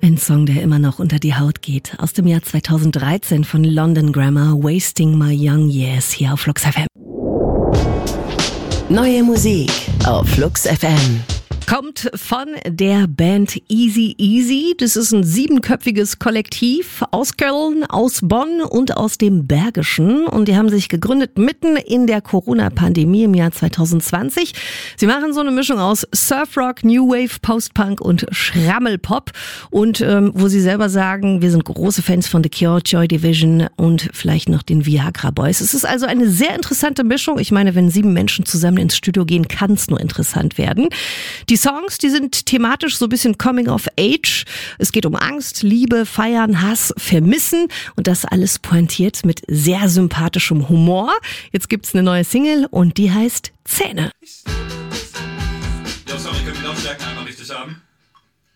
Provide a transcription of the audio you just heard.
Ein Song, der immer noch unter die Haut geht. Aus dem Jahr 2013 von London Grammar, Wasting My Young Years, hier auf Flux FM. Neue Musik auf Flux FM. Kommt von der Band Easy Easy. Das ist ein 7-köpfiges Kollektiv aus Köln, aus Bonn und aus dem Bergischen. Und die haben sich gegründet mitten in der Corona-Pandemie im Jahr 2020. Sie machen so eine Mischung aus Surfrock, New Wave, Post-Punk und Schrammelpop. Und wo sie selber sagen, wir sind große Fans von The Cure, Joy Division und vielleicht noch den Viagra Boys. Es ist also eine sehr interessante Mischung. Ich meine, wenn 7 Menschen zusammen ins Studio gehen, kann es nur interessant werden. Die Songs, die sind thematisch so ein bisschen Coming of Age. Es geht um Angst, Liebe, Feiern, Hass, Vermissen und das alles pointiert mit sehr sympathischem Humor. Jetzt gibt's eine neue Single und die heißt Zähne. Ja, sorry, können wir die Lautstärken einmal richtig haben?